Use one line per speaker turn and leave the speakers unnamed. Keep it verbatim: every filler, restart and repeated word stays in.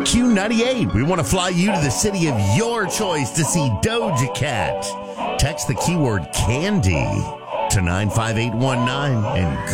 Q ninety-eight, we want to fly you to the city of your choice to see Doja Cat. Text the keyword candy to nine five eight one nine and